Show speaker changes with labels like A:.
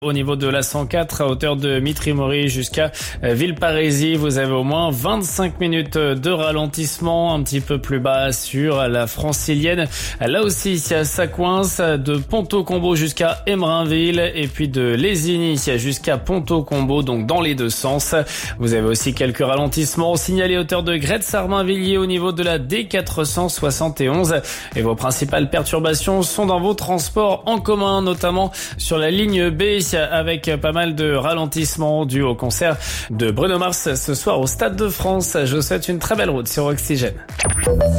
A: Au niveau de la 104, à hauteur de Mitry-Mory jusqu'à Villeparisis, vous avez au moins 25 minutes de ralentissement, un petit peu plus bas sur la francilienne. Là aussi, ça coince de Pontault-Combo jusqu'à Emerainville et puis de Lézigny jusqu'à Pontault-Combo, donc dans les deux sens. Vous avez aussi quelques ralentissements signalés à hauteur de Gretz-Armainvilliers au niveau de la D471. Et vos principales perturbations sont dans vos transports en commun, notamment sur la ligne B, avec pas mal de ralentissements dû au concert de Bruno Mars ce soir au Stade de France. Je vous souhaite une très belle route sur Oxygène.